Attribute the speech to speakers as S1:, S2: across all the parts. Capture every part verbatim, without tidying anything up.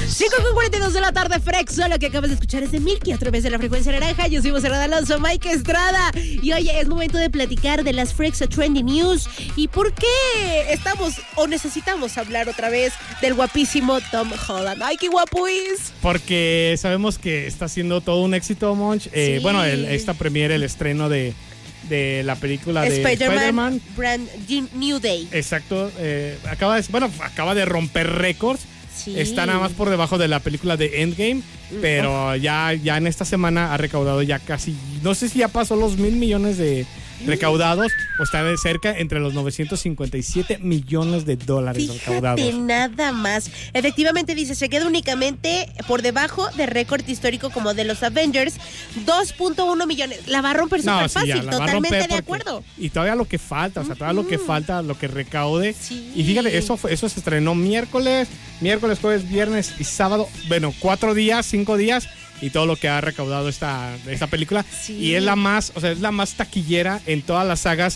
S1: cinco con cuarenta y dos de la tarde, Frexo. Lo que acabas de escuchar es de Milky a través de la frecuencia naranja. Yo soy Monserrat Alonso, Mike Estrada. Y oye, es momento de platicar de las Frexo Trending News. ¿Y por qué estamos o necesitamos hablar otra vez del guapísimo Tom Holland? ¡Ay, qué guapo es!
S2: Porque sabemos que está haciendo todo un éxito, Monch. Eh,
S1: Sí.
S2: Bueno, el, esta premiere, el estreno de, de la película de
S1: Spider-Man,
S2: Spider-Man.
S1: Brand New Day.
S2: Exacto. Eh, acaba de, bueno, acaba de romper récords.
S1: Sí.
S2: Está nada más por debajo de la película de Endgame, pero ya, ya en esta semana ha recaudado ya casi, no sé si ya pasó los mil millones de recaudados o está de cerca entre los novecientos cincuenta y siete millones de dólares
S1: Fíjate
S2: recaudados.
S1: nada más. Efectivamente dice, se queda únicamente por debajo del récord histórico como de los Avengers, dos punto uno millones. La va a romper
S2: No,
S1: súper
S2: sí,
S1: fácil,
S2: ya, la va a
S1: totalmente
S2: romper
S1: de
S2: porque-
S1: acuerdo.
S2: Y todavía lo que falta, o sea, todavía lo que falta, lo que recaude.
S1: Sí.
S2: Y fíjate, eso fue, eso se estrenó miércoles, miércoles, jueves, viernes y sábado. Bueno, cuatro días, cinco días. Y todo lo que ha recaudado esta, esta película.
S1: Sí.
S2: Y es la más, o sea, es la más taquillera en todas las sagas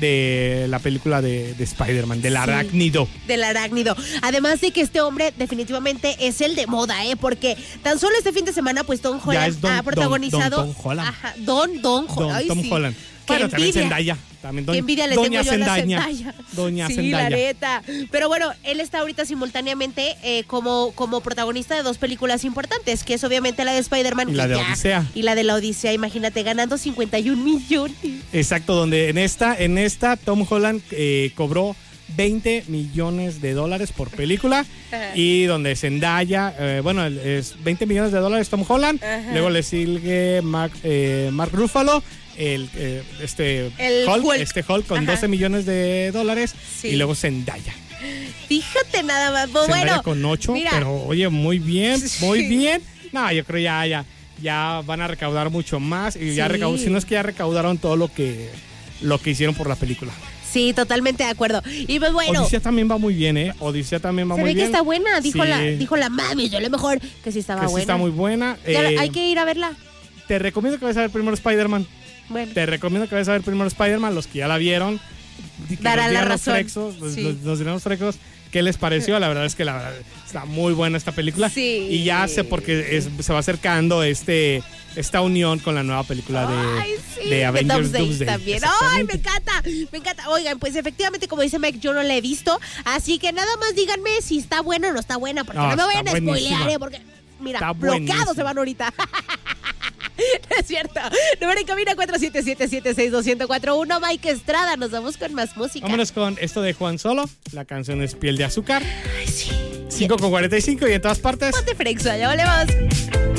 S2: de la película de, de Spider-Man, del
S1: Sí.
S2: arácnido.
S1: Del arácnido. Además de que este hombre definitivamente es el de moda, ¿eh? Porque tan solo este fin de semana, pues Tom Holland
S2: Ya es Don-
S1: ha protagonizado.
S2: Don- Don Holland.
S1: Ajá, Don, Don,
S2: Don,
S1: Ay,
S2: Tom
S1: sí.
S2: Holland.
S1: Qué
S2: Bueno, también
S1: envidia.
S2: Zendaya. También
S1: Qué
S2: doña,
S1: envidia le
S2: doña
S1: tengo yo a la
S2: Zendaya.
S1: Zendaya.
S2: Doña
S1: Sí,
S2: Zendaya.
S1: la neta. Pero bueno, él está ahorita simultáneamente eh, como, como protagonista de dos películas importantes, que es obviamente la de Spider-Man
S2: Y la
S1: que
S2: de
S1: ya-
S2: Odisea.
S1: Y la de la Odisea, imagínate, ganando cincuenta y un millones.
S2: Exacto, donde en esta, en esta Tom Holland eh, cobró veinte millones de dólares por película.
S1: Ajá.
S2: Y donde Zendaya, eh, bueno, el- es veinte millones de dólares Tom Holland.
S1: Ajá.
S2: Luego le sigue Mark, eh, Mark Ruffalo, el, eh, este
S1: El
S2: Hulk,
S1: Hulk.
S2: este Hulk con
S1: Ajá.
S2: doce millones de dólares.
S1: Sí.
S2: Y luego Zendaya.
S1: Fíjate nada más. Pues
S2: Zendaya
S1: bueno,
S2: con ocho,
S1: mira,
S2: pero oye, muy bien, muy
S1: Sí.
S2: bien. No, yo creo ya, ya, ya van a recaudar mucho más. Y ya
S1: Sí.
S2: recaudaron, si no es que ya recaudaron todo lo que, lo que hicieron por la película.
S1: sí, totalmente de acuerdo. Y pues bueno,
S2: Odisea también va muy bien, ¿eh? Odisea también va
S1: se
S2: muy
S1: ve
S2: bien.
S1: que está buena, dijo
S2: Sí.
S1: la, dijo la mami, yo a lo mejor que sí estaba
S2: Que sí
S1: buena.
S2: está muy buena.
S1: Ya la-
S2: Eh,
S1: hay que ir a verla.
S2: Te recomiendo que vayas a ver primero Spider-Man.
S1: Bueno.
S2: Te recomiendo que vayas a ver primero Spider-Man. Los que ya la vieron, que
S1: Darán
S2: nos
S1: la
S2: digan
S1: razón.
S2: Los frexos, los-
S1: Sí.
S2: los- nos dirán los frexos qué les pareció. La verdad es que la verdad está muy buena esta película.
S1: Sí.
S2: Y ya sé porque es- se va acercando este esta unión con la nueva película de,
S1: Ay, sí,
S2: de Avengers
S1: Doomsday
S2: Doomsday.
S1: también. Ay, me
S2: Exactamente.
S1: encanta, me encanta. Oigan, pues efectivamente, como dice Mike, yo no la he visto, así que nada más díganme si está buena o no está buena, porque no,
S2: No,
S1: me
S2: está
S1: vayan a spoilear,
S2: buenísima.
S1: ¿eh? Porque, mira,
S2: Está
S1: bloqueados
S2: buenísima.
S1: se van ahorita. No es cierto. Número en cabina cuatro siete siete, siete seis dos cero cuatro uno. Mike Estrada, nos vamos con más música.
S2: Vámonos con esto de Juan Solo. La canción es Piel de Azúcar.
S1: Ay, sí.
S2: cinco con cuarenta y cinco y en todas partes.
S1: Ponte Frexo, ya volvemos.